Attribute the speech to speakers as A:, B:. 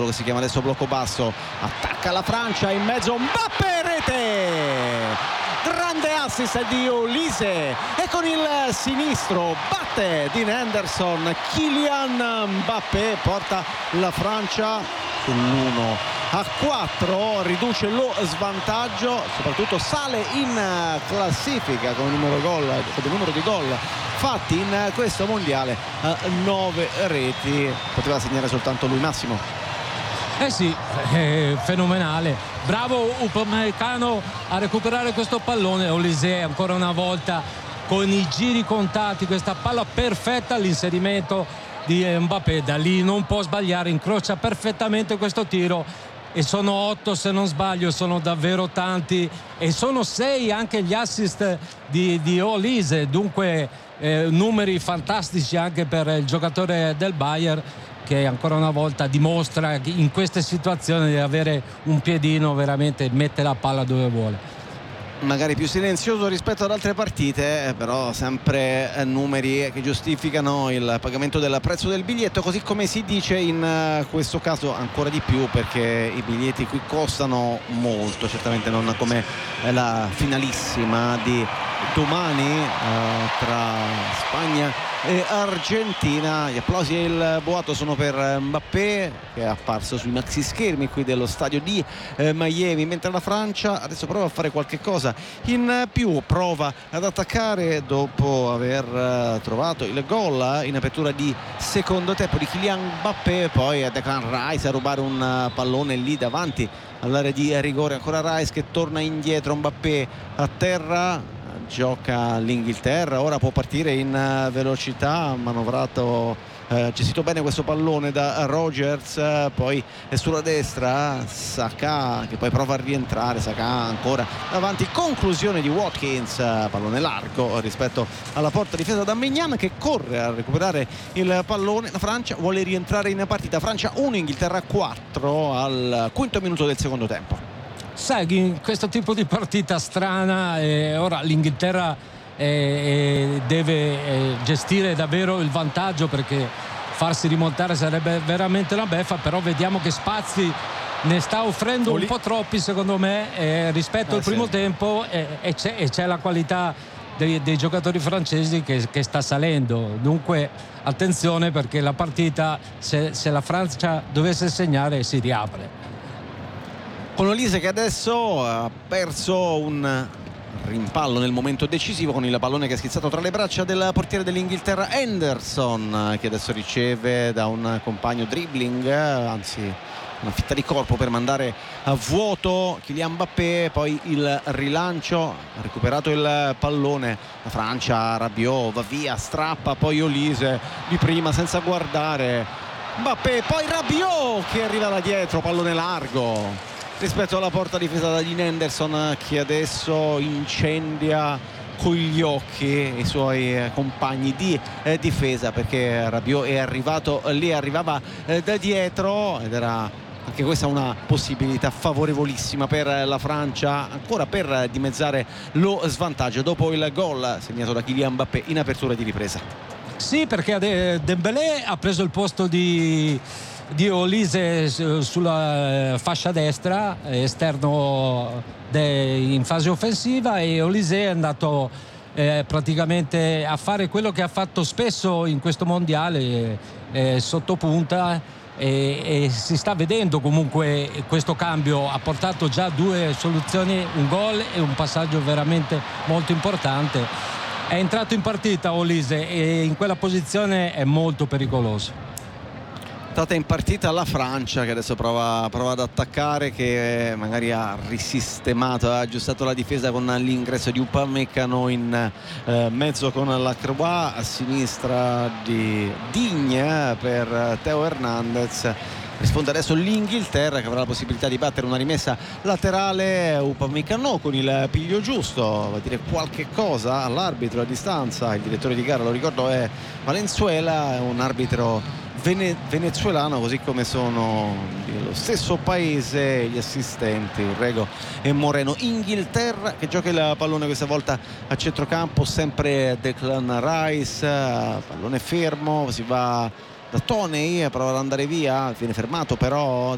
A: che si chiama adesso blocco basso, attacca la Francia, in mezzo Mbappé, rete! Grande assist di Olise e con il sinistro batte Dean Henderson. Kylian Mbappé porta la Francia sull'1-4, riduce lo svantaggio, soprattutto sale in classifica con il numero di gol fatti in questo mondiale, 9 reti, poteva segnare soltanto lui. Massimo.
B: Sì, è fenomenale, bravo Upamecano a recuperare questo pallone. Olise ancora una volta con i giri contati, questa palla perfetta, l'inserimento di Mbappé, da lì non può sbagliare, incrocia perfettamente questo tiro. E sono 8 se non sbaglio, sono davvero tanti, e sono 6 anche gli assist di Olise, dunque numeri fantastici anche per il giocatore del Bayern, che ancora una volta dimostra in queste situazioni di avere un piedino, veramente mette la palla dove vuole.
A: Magari più silenzioso rispetto ad altre partite, però sempre numeri che giustificano il pagamento del prezzo del biglietto, così come si dice in questo caso ancora di più, perché i biglietti qui costano molto, certamente non come la finalissima di domani tra Spagna e Argentina. Gli applausi e il boato sono per Mbappé, che è apparso sui maxi schermi qui dello stadio di Miami, mentre la Francia adesso prova a fare qualche cosa in più, prova ad attaccare dopo aver trovato il gol in apertura di secondo tempo di Kylian Mbappé, poi a Declan Rice a rubare un pallone lì davanti all'area di rigore, ancora Rice che torna indietro, Mbappé a terra, gioca l'Inghilterra, ora può partire in velocità, manovrato, gestito bene questo pallone da Rogers, poi è sulla destra Saka che poi prova a rientrare, Saka ancora davanti, conclusione di Watkins, pallone largo rispetto alla porta difesa da Maignan, che corre a recuperare il pallone. La Francia vuole rientrare in partita, Francia 1 Inghilterra 4 al quinto minuto del secondo tempo.
B: Sai, in questo tipo di partita strana, ora l'Inghilterra deve gestire davvero il vantaggio, perché farsi rimontare sarebbe veramente una beffa, però vediamo che spazi ne sta offrendo un po' troppi secondo me rispetto al primo tempo, e c'è la qualità dei giocatori francesi che sta salendo, dunque attenzione, perché la partita, se la Francia dovesse segnare, si riapre.
A: Con Olise che adesso ha perso un rimpallo nel momento decisivo, con il pallone che è schizzato tra le braccia del portiere dell'Inghilterra Henderson, che adesso riceve da un compagno dribbling, anzi una fitta di corpo per mandare a vuoto Kylian Mbappé, poi il rilancio, ha recuperato il pallone la Francia, Rabiot va via, strappa, poi Olise di prima senza guardare Mbappé, poi Rabiot che arriva da dietro, pallone largo rispetto alla porta difesa da Dean Henderson, che adesso incendia con gli occhi i suoi compagni di difesa, perché Rabiot è arrivato lì, arrivava da dietro, ed era anche questa una possibilità favorevolissima per la Francia, ancora per dimezzare lo svantaggio dopo il gol segnato da Kylian Mbappé in apertura di ripresa.
B: Sì, perché Dembélé ha preso il posto di Olise sulla fascia destra, esterno in fase offensiva, e Olise è andato praticamente a fare quello che ha fatto spesso in questo mondiale, sotto punta, e si sta vedendo comunque questo cambio. Ha portato già 2 soluzioni, un gol e un passaggio veramente molto importante. È entrato in partita Olise e in quella posizione è molto pericoloso.
A: Stata in partita la Francia, che adesso prova ad attaccare, che magari ha risistemato, ha aggiustato la difesa con l'ingresso di Upamecano in mezzo con la Croix, a sinistra di Digne per Theo Hernandez. Risponde adesso l'Inghilterra, che avrà la possibilità di battere una rimessa laterale. Upamecano con il piglio giusto, va a dire qualche cosa all'arbitro a distanza, il direttore di gara, lo ricordo, è Valenzuela, un arbitro venezuelano, così come sono dello stesso paese gli assistenti Urrego e Moreno. Inghilterra che gioca il pallone questa volta a centrocampo, sempre Declan Rice, pallone fermo, si va da Toney, prova ad andare via, viene fermato però